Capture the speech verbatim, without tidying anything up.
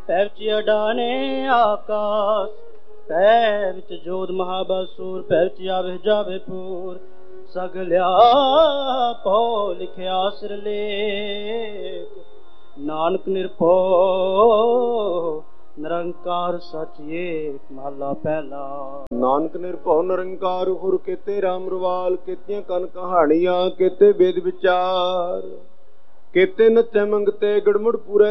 ਪੈ ਵਿੱਚ ਅਡਾਣੇ ਆਕਾਸ਼, ਪੈ ਵਿੱਚ ਜੋਧ ਮਹਾਬਸੂਰ, ਪੈ ਵਿੱਚ ਜਾਵੇ ਜਾਵੇ ਪੂਰ, ਸਗਲਿਆ ਪਉ ਲਿਖਿਆ ਸਿਰਲੇਖ। ਨਾਨਕ ਨਿਰਭਉ ਨਿਰੰਕਾਰ ਸਚ ਏਕ, ਮਹਲਾ ਪਹਿਲਾ। ਨਾਨਕ ਨਿਰਭਉ ਨਿਰੰਕਾਰ ਹੁਰ ਕੀਤੇ ਰਾਮ ਰਵਾਲ, ਕੀਤੀਆਂ ਕਨ ਕਹਾਣੀਆਂ ਕੀਤੇ ਵੇਦ ਵਿਚਾਰ, ਕੀਤੇ ਨੱਚੇ ਮੰਗਤੇ ਗੜਮੁੜ ਪੂਰੇ